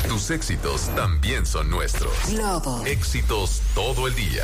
Tus éxitos también son nuestros. Globo. Éxitos todo el día.